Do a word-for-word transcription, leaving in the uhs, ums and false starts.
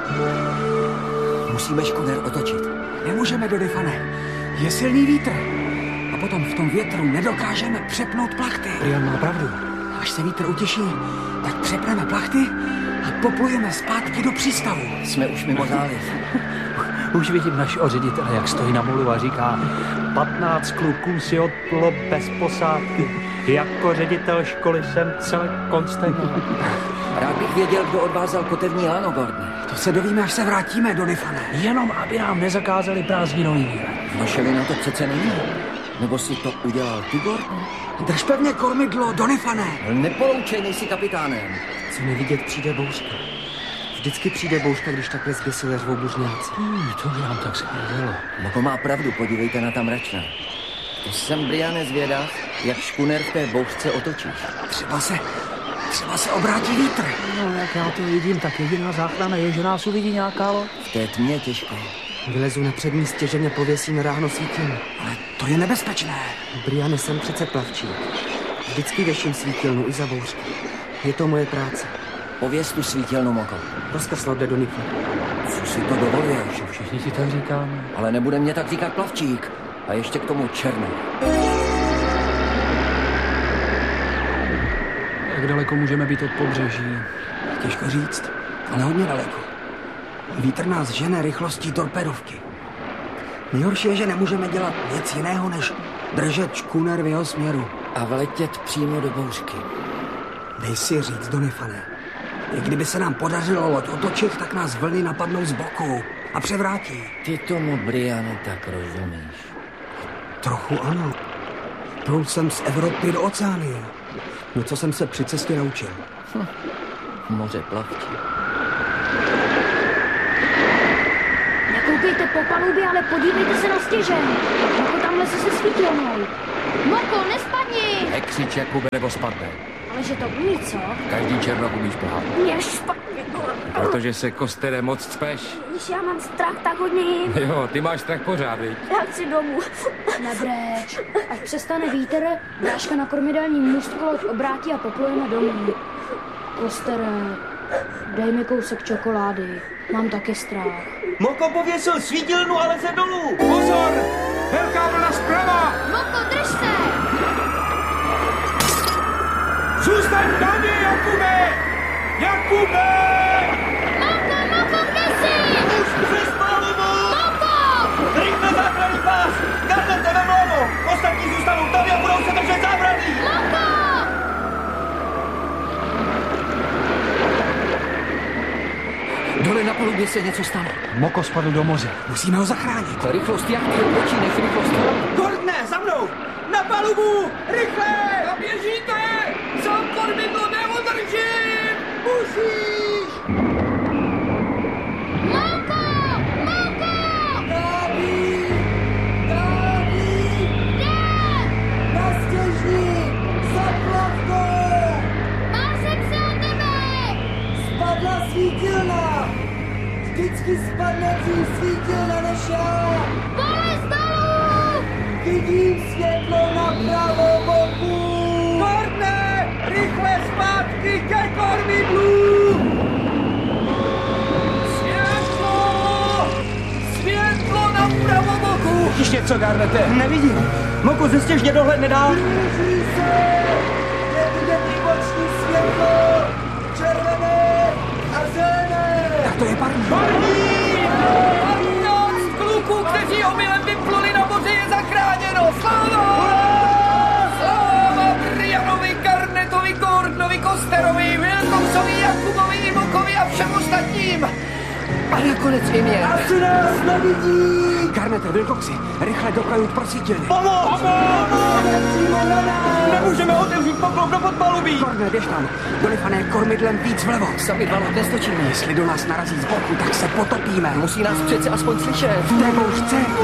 Musíme škuner otočit. Nemůžeme, Donifane. Je silný vítr. A potom v tom větru nedokážeme přepnout plachty. Brian má pravdu. Až se vítr utěší, tak přepneme plachty a poplujeme zpátky do přístavu. Jsme už mimo záliv. Už vidím našeho ředitele, jak stojí na molu a říká: patnáct kluků si odplulo bez posádky. Jako ředitel školy jsem celé konsternovaný. Rád bych věděl, kdo odvázal kotevní lano, Gordne. To se dovíme, až se vrátíme, Donifane. Jenom aby nám nezakázali prázdninový výlet. Nošeli na to přece není. Nebo si to udělal ty, Gordne? Drž pevně kormidlo, Donifane. Nepoloučej, nejsi kapitánem. Co nevidět, přijde bouřka. Vždycky přijde bouřka, když takhle zběsile řvou buřňáci. Hmm, to by nám tak smrdelo. Moko má pravdu, podívejte na ta mračna. To jsem, Briane, zvědav, jak škuner v té bouřce otočíš. Třeba se, třeba se obrátí vítr. No, jak já to vidím, tak jediná záchrana je, že nás uvidí nějaká loď. V té tmě těžko. Vylezu na přední stěženě, pověsím ráno svítilnu. Ale to je nebezpečné. Briane, jsem přece plavčík. Vždycky věším svítilnu i za bouřky. Je to moje práce. Pověz tu svítilnu, Moko. Rozkaslo jde do Niky. Co si to dovoluješ? Všichni ti tak říkáme. Ale nebude mě tak říkat plavčík. A ještě k tomu černý. Jak daleko můžeme být od pobřeží? Těžko říct, ale hodně daleko. Vítr nás žene rychlostí torpedovky. Nejhorší je, že nemůžeme dělat nic jiného, než držet škuner v jeho směru. A vletět přímo do bouřky. Dej si říct, Donifane. I kdyby se nám podařilo loď otočit, tak nás vlny napadnou z boku a převrátí. Ty tomu, Briane, tak rozumíš. Trochu ano. Plul jsem z Evropy do Oceánie. Něco jsem se při cestě naučil. Hm. Moře plavčí. Nekoukejte po palubě, ale podívejte se na stěžeň. Moko tamhle se se svítilnou. Moko, nespadni! Nekřič, Jakube, nebo spadne. Ale že to umí, co? Každý černok umí šplhat. Mě špatně. Protože se, Kostere, moc cpeš. Když já mám strach, tak hodně jim. Jo, ty máš strach pořád, viď? Já chci domů. Nebreč. Až přestane vítr, bráška na kormidelní můstku loď obrátí a poplujeme domů. Kostere, dej mi kousek čokolády. Mám taky strach. Moko pověsil svítilnu, ale se dolů. Pozor! Velká vlna zprava! Moko, drž se! Zůstaň tady, Jakube! Jakube! Moko, Moko, kde jsi? Už přes palubu! Moko! Rychle záchranný pás! Garnete ve mlonu! Ostatní zůstanou tady a budou se držet zábrany! Moko! Dole na palubě se něco stalo. Moko spadl do moře. Musíme ho zachránit. Rychlost jachty je větší než rychlost hlavy. Gordne, za mnou! Na palubu! Rychle! A běžíte! Sám kormidlo neodržím! Musíš! Moko! Moko! Dáví! Dáví! Kde? Na stěžni! Za plavkou! Bál jsem se o tebe! Spadla svítilna! Vždycky spadne dřív svítilna než já! Bolest dolů! Vidím světlo na pravou boku! Gordne! Rychle zpátky ke kormidlu! Světlo! Světlo na pravou boku! Vidíš něco, Garnete? Nevidím. Moko ze stěžně dohled nedá. Blíží se! Je vidět i boční světlo! Červené a zelené! Tak to je parní. patnáct kluků, kteří omylem vypluli na moře, je zachráněno! Sláva! Sláva Brianovi, Garnetovi, Gordnovi, Kosterovi, Wilcoxovi, Jakubovi, i Mokovi a všem ostatním! A nakonec i mě. Asi nás nevidí! Garnete, Wilcoxi, rychle do kajut pro sítilny. Pomoc! Pomoc! Na nás! Nemůžeme otevřít poklop do podpalubí! Gordne, běž tam. Donifane, kormidlem víc vlevo. Sami dva loď nestočíme. Jestli do nás narazí z boku, tak se potopíme. Musí nás přece aspoň slyšet. V té bouřce